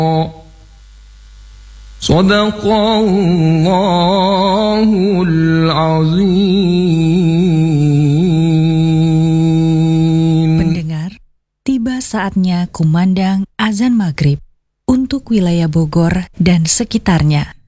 Sadaqallahul azim. Pendengar, tiba saatnya kumandang azan maghrib untuk wilayah Bogor dan sekitarnya.